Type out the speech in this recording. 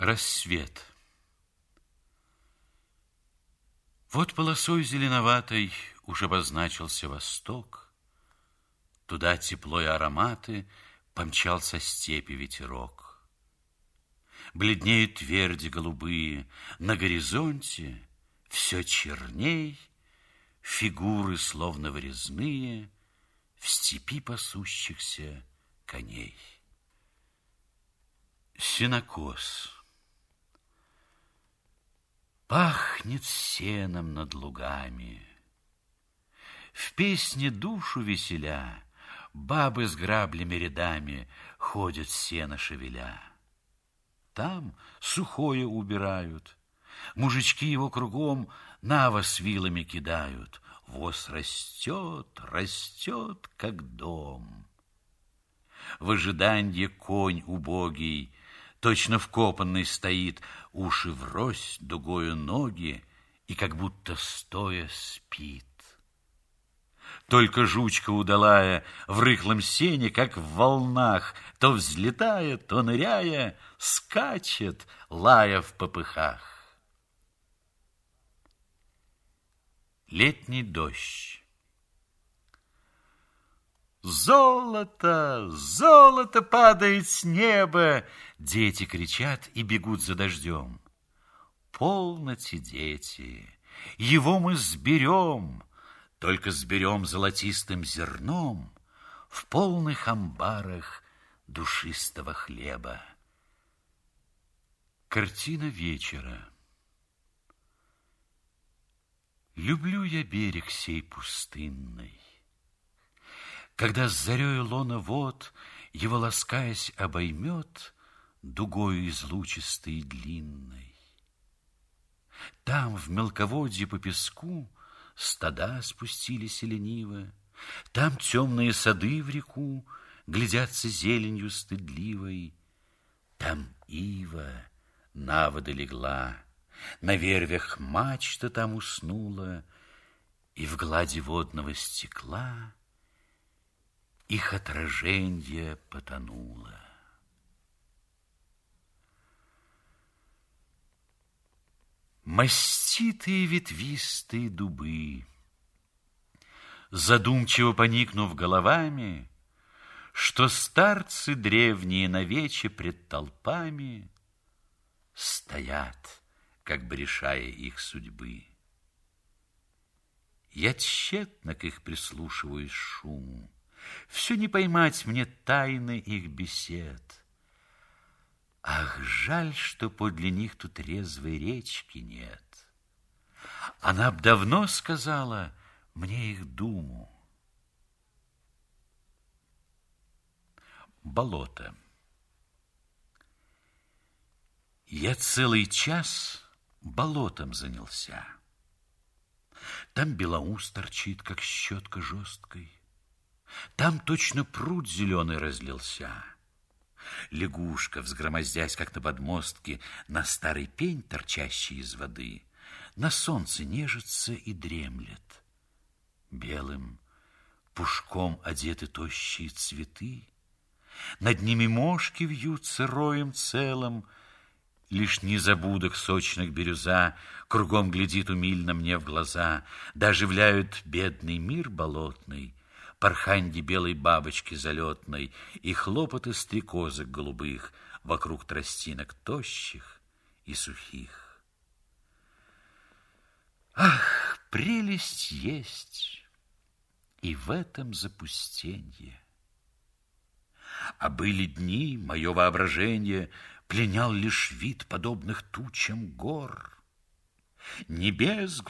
Рассвет. Вот полосой зеленоватой уж обозначился восток. Туда тепло и ароматы помчал со степи ветерок. Бледнеют тверди голубые, на горизонте все черней, фигуры словно вырезные в степи пасущихся коней. Сенокос. Пахнет сеном над лугами. В песне душу веселя бабы с граблями рядами ходят сено шевеля. Там сухое убирают, мужички его кругом навоз вилами кидают. Воз растет, растет, как дом. В ожиданье конь убогий точно вкопанный стоит, уши врозь, дугою ноги, и как будто стоя спит. Только жучка удалая в рыхлом сене, как в волнах, то взлетая, то ныряя, скачет, лая в попыхах. Летний дождь. Золото, золото падает с неба! Дети кричат и бегут за дождем. Полноте, дети, его мы сберем, только сберем золотистым зерном в полных амбарах душистого хлеба. Картина вечера. Люблю я берег сей пустынный, когда с зарею лона вод его, ласкаясь, обоймет дугою излучистой и длинной. Там, в мелководье по песку, стада спустились лениво, там темные сады в реку глядятся зеленью стыдливой, там ива на воды легла, на вервях мачта там уснула, и в глади водного стекла их отраженье потонуло. Маститые ветвистые дубы, задумчиво поникнув головами, что старцы древние навече пред толпами стоят, как бы решая их судьбы. Я тщетно к их прислушиваюсь шуму, все не поймать мне тайны их бесед. Ах, жаль, что подле них тут резвой речки нет. Она б давно сказала мне их думу. Болото. Я целый час болотом занялся. Там белоус торчит, как щетка жесткой. Там точно пруд зеленый разлился. Лягушка, взгромоздясь, как на подмостке, на старый пень, торчащий из воды, на солнце нежится и дремлет. Белым пушком одеты тощие цветы, над ними мошки вьются роем целым, лишь незабудок сочных бирюза кругом глядит умильно мне в глаза, да оживляют бедный мир болотный, порханье белой бабочки залетной и хлопоты стрекозок голубых вокруг тростинок тощих и сухих. Ах, прелесть есть и в этом запустенье! А были дни, мое воображение пленял лишь вид подобных тучам гор. Небес